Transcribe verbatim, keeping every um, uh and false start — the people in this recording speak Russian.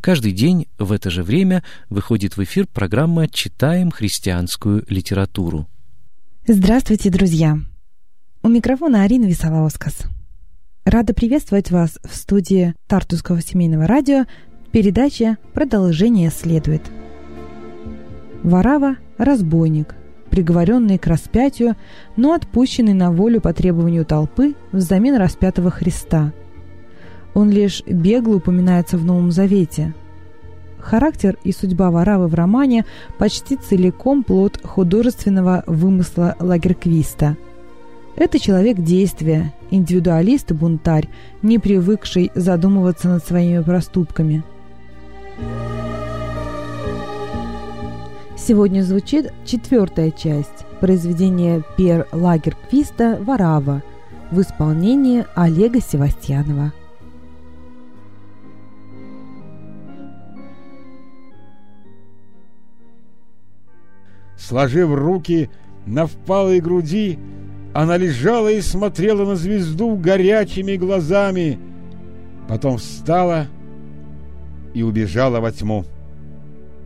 Каждый день в это же время выходит в эфир программа «Читаем христианскую литературу». Здравствуйте, друзья! У микрофона Арина Висолаускас. Рада приветствовать вас в студии Тартусского семейного радио. Передача «Продолжение следует». Варава – разбойник, приговоренный к распятию, но отпущенный на волю по требованию толпы взамен распятого Христа. Он лишь бегло упоминается в Новом Завете. Характер и судьба Варавы в романе почти целиком плод художественного вымысла Лагерквиста. Это человек действия, индивидуалист и бунтарь, не привыкший задумываться над своими проступками. Сегодня звучит четвертая часть произведения Пьер Лагерквиста «Варава» в исполнении Олега Севастьянова. Сложив руки на впалой груди, она лежала и смотрела на звезду горячими глазами, потом встала и убежала во тьму.